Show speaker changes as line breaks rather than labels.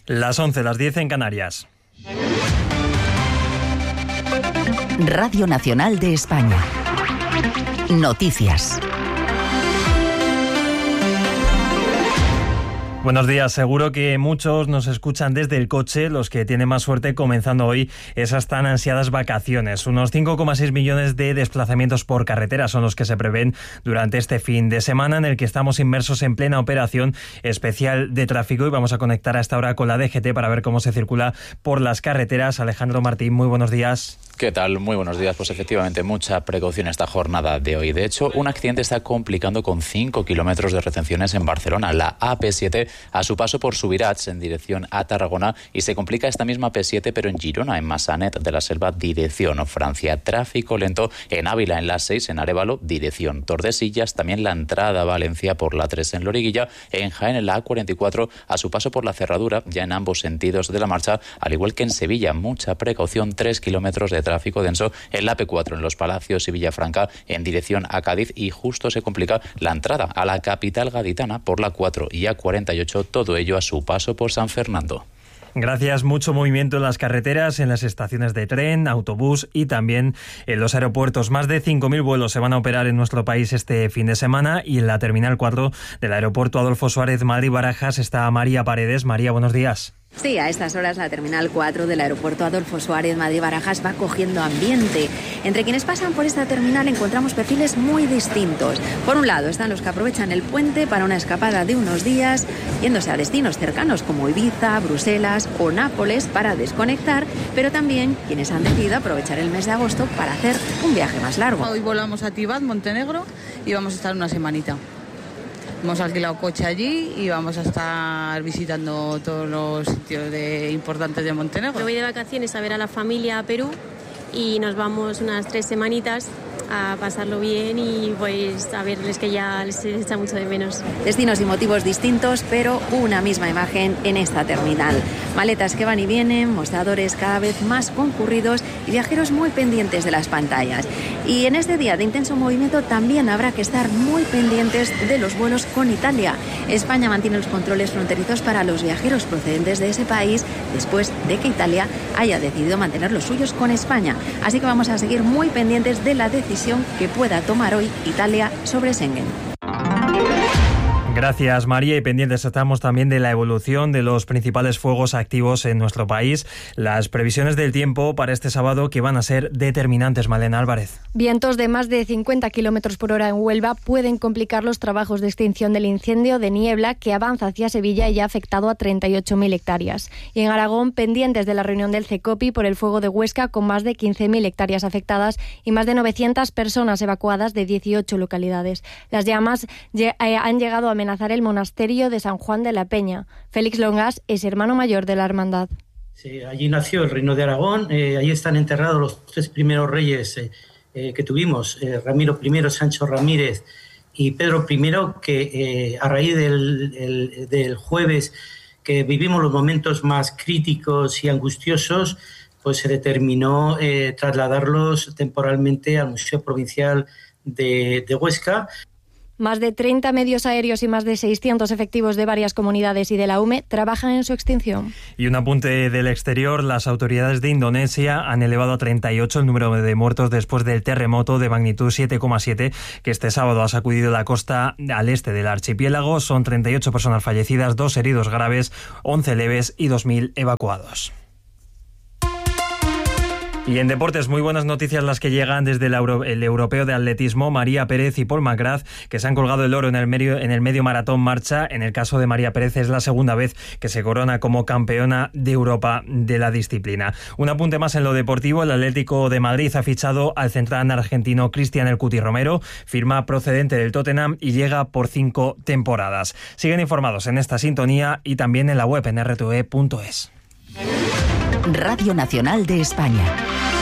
Las 11, las 10 en Canarias.
Radio Nacional de España. Noticias.
Buenos días, seguro que muchos nos escuchan desde el coche, los que tienen más suerte comenzando hoy esas tan ansiadas vacaciones. Unos 5,6 millones de desplazamientos por carretera son los que se prevén durante este fin de semana en el que estamos inmersos en plena operación especial de tráfico y vamos a conectar a esta hora con la DGT para ver cómo se circula por las carreteras. Alejandro Martín, muy buenos días.
¿Qué tal? Muy buenos días. Pues efectivamente, mucha precaución esta jornada de hoy. De hecho, un accidente está complicando con 5 kilómetros de retenciones en Barcelona. La AP7 a su paso por Subirats en dirección a Tarragona y se complica esta misma AP7 pero en Girona, en Massanet de la Selva, dirección Francia. Tráfico lento en Ávila, en la 6, en Arévalo, dirección Tordesillas. También la entrada a Valencia por la 3 en Loriguilla. En Jaén, en la A44 a su paso por la Cerradura, ya en ambos sentidos de la marcha, al igual que en Sevilla. Mucha precaución, 3 kilómetros de tráfico denso en la P4 en Los Palacios y Villafranca en dirección a Cádiz y justo se complica la entrada a la capital gaditana por la 4 y A48, todo ello a su paso por San Fernando.
Gracias. Mucho movimiento en las carreteras, en las estaciones de tren, autobús y también en los aeropuertos. Más de 5.000 vuelos se van a operar en nuestro país este fin de semana y en la Terminal 4 del aeropuerto Adolfo Suárez Madrid-Barajas está María Paredes. María, buenos días.
Sí, a estas horas la Terminal 4 del aeropuerto Adolfo Suárez Madrid-Barajas va cogiendo ambiente. Entre quienes pasan por esta terminal encontramos perfiles muy distintos. Por un lado están los que aprovechan el puente para una escapada de unos días, yéndose a destinos cercanos como Ibiza, Bruselas o Nápoles para desconectar, pero también quienes han decidido aprovechar el mes de agosto para hacer un viaje más largo.
Hoy volamos a Tibat, Montenegro, y vamos a estar una semanita. Hemos alquilado coche allí y vamos a estar visitando todos los sitios importantes de Montenegro.
Me voy de vacaciones a ver a la familia a Perú y nos vamos unas 3 semanitas a pasarlo bien y pues a verles que ya les echa mucho de menos.
Destinos y motivos distintos, pero una misma imagen en esta terminal. Maletas que van y vienen, mostradores cada vez más concurridos y viajeros muy pendientes de las pantallas. Y en este día de intenso movimiento también habrá que estar muy pendientes de los vuelos con Italia. España mantiene los controles fronterizos para los viajeros procedentes de ese país después de que Italia haya decidido mantener los suyos con España. Así que vamos a seguir muy pendientes de la decisión que pueda tomar hoy Italia sobre Schengen.
Gracias, María, y pendientes estamos también de la evolución de los principales fuegos activos en nuestro país. Las previsiones del tiempo para este sábado que van a ser determinantes, Malena Álvarez.
Vientos de más de 50 kilómetros por hora en Huelva pueden complicar los trabajos de extinción del incendio de niebla que avanza hacia Sevilla y ha afectado a 38.000 hectáreas. Y en Aragón, pendientes de la reunión del CECOPI por el fuego de Huesca, con más de 15.000 hectáreas afectadas y más de 900 personas evacuadas de 18 localidades. Las llamas han llegado a amenazar el monasterio de San Juan de la Peña. Félix Longas es hermano mayor de la hermandad.
Sí, allí nació el Reino de Aragón, allí están enterrados los 3 primeros reyes que tuvimos, Ramiro I, Sancho Ramírez y Pedro I, que a raíz del jueves que vivimos los momentos más críticos y angustiosos, pues se determinó trasladarlos temporalmente al Museo Provincial de Huesca.
Más de 30 medios aéreos y más de 600 efectivos de varias comunidades y de la UME trabajan en su extinción.
Y un apunte del exterior, las autoridades de Indonesia han elevado a 38 el número de muertos después del terremoto de magnitud 7,7 que este sábado ha sacudido la costa al este del archipiélago. Son 38 personas fallecidas, 2 heridos graves, 11 leves y 2.000 evacuados. Y en deportes, muy buenas noticias las que llegan desde el europeo de atletismo. María Pérez y Paul McGrath, que se han colgado el oro en el medio maratón marcha. En el caso de María Pérez es la segunda vez que se corona como campeona de Europa de la disciplina. Un apunte más en lo deportivo, el Atlético de Madrid ha fichado al central argentino Cristian El Cuti Romero, firma procedente del Tottenham y llega por 5 temporadas. Siguen informados en esta sintonía y también en la web en rtve.es.
Radio Nacional de España.